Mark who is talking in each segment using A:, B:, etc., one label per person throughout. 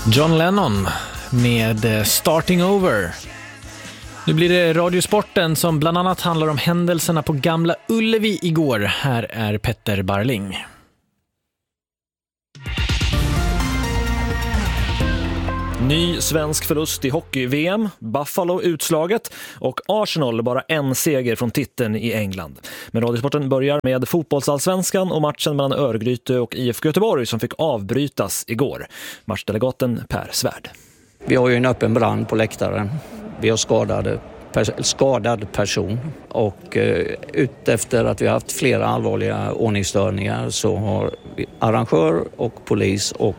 A: John Lennon med Starting Over. Nu blir det Radiosporten som bland annat handlar om händelserna på Gamla Ullevi igår. Här är Petter Barling.
B: Ny svensk förlust i hockey-VM, Buffalo utslaget och Arsenal bara en seger från titeln i England. Men Radiosporten börjar med fotbollsallsvenskan och matchen mellan Örgryte och IFK Göteborg som fick avbrytas igår. Matchdelegaten Per Svärd.
C: Vi har ju en öppen brand på läktaren. Vi har skadad person och efter att vi har haft flera allvarliga ordningsstörningar så har arrangör och polis och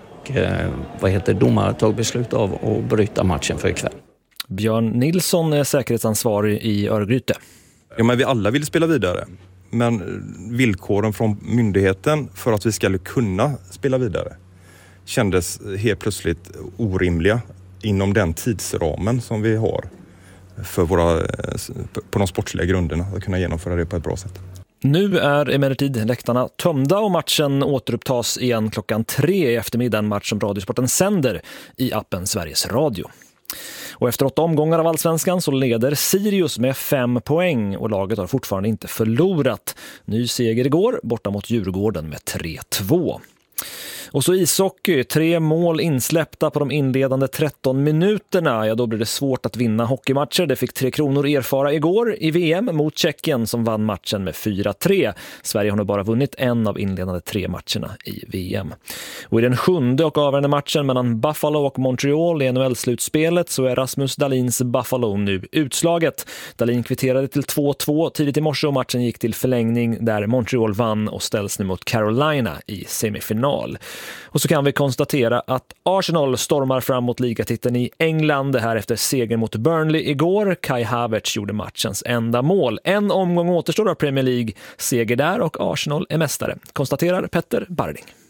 C: domare tagit beslut av att bryta matchen för ikväll.
B: Björn Nilsson är säkerhetsansvarig i Örgryte.
D: Ja, men vi alla vill spela vidare. Men villkoren från myndigheten för att vi ska kunna spela vidare kändes helt plötsligt orimliga inom den tidsramen som vi har för på de sportsliga grunderna att kunna genomföra det på ett bra sätt.
B: Nu är emellertid läktarna tömda och matchen återupptas igen 3:00 i eftermiddag, en match som Radiosporten sänder i appen Sveriges Radio. Och efter 8 omgångar av Allsvenskan så leder Sirius med 5 poäng och laget har fortfarande inte förlorat. Ny seger igår borta mot Djurgården med 3-2. Och så ishockey, 3 mål insläppta på de inledande 13 minuterna. Ja, då blir det svårt att vinna hockeymatcher. Det fick 3 Kronor erfara igår i VM mot Tjeckien som vann matchen med 4-3. Sverige har nu bara vunnit en av inledande 3 matcherna i VM. Och i den 7:e och avgörande matchen mellan Buffalo och Montreal i NHL-slutspelet så är Rasmus Dahlins Buffalo nu utslaget. Dahlin kvitterade till 2-2 tidigt i morse och matchen gick till förlängning där Montreal vann och ställs nu mot Carolina i semifinal. Och så kan vi konstatera att Arsenal stormar fram mot ligatiteln i England här efter seger mot Burnley igår. Kai Havertz gjorde matchens enda mål. En omgång återstår av Premier League, seger där och Arsenal är mästare, konstaterar Petter Barling.